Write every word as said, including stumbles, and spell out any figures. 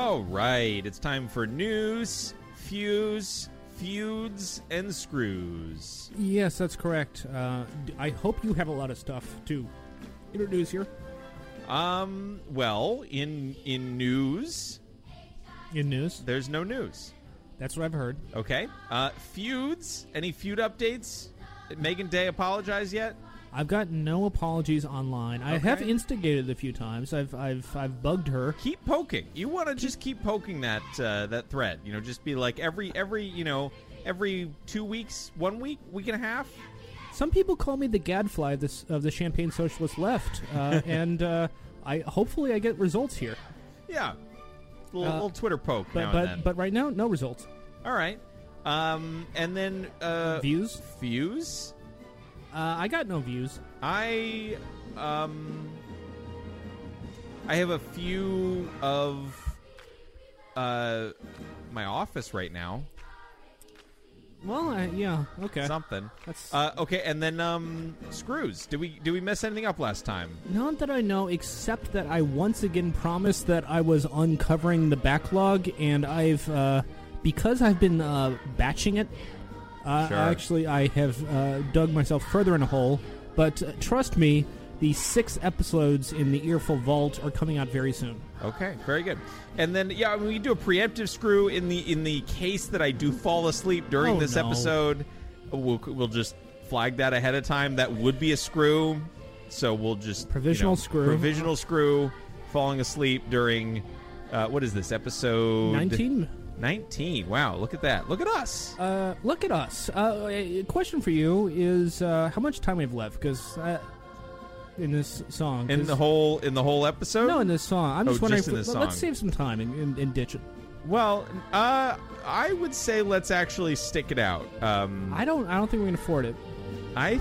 All right, it's time for news, fuse, feuds, and screws. Yes, that's correct. Uh, I hope you have a lot of stuff to introduce here. Um, well, in in news, in news, there's no news. That's what I've heard. Okay. Uh, feuds. Any feud updates? Megan Day apologized yet? I've got no apologies online. I Okay. have instigated a few times. I've I've I've bugged her. Keep poking. You want to just keep poking that uh, that thread. You know, just be like every every you know every two weeks, one week, week and a half. Some people call me the gadfly of, this, of the Champagne Socialist left, uh, and uh, I hopefully I get results here. Yeah, a little, Uh, little Twitter poke But now but and then. but right now, no results. All right. Um, and then uh, Views? Views. Uh, I got no views. I um I have a few of uh my office right now. Well, uh, yeah, okay. Something. That's Uh, okay, and then um screws. Did we did we mess anything up last time? Not that I know, except that I once again promised that I was uncovering the backlog, and I've uh, because I've been uh, batching it. Uh, Sure. Actually, I have uh, dug myself further in a hole. But uh, trust me, the six episodes in the Earful Vault are coming out very soon. Okay, very good. And then yeah, we can do a preemptive screw in the in the case that I do fall asleep during Oh, this no. episode. We'll we'll just flag that ahead of time. That would be a screw. So we'll just Provisional you know, screw. Provisional screw. Falling asleep during uh, what is this episode? Nineteen. Nineteen. Wow, look at that. Look at us. Uh, look at us. Uh, a question for you is uh, how much time we have left? Because uh, in this song, In 'cause- the whole in the whole episode. no, in this song. I'm Oh, just wondering. just in if, this let's song. save some time and, and, and ditch it. Well, uh, I would say let's actually stick it out. Um, I don't. I don't think we can afford it. I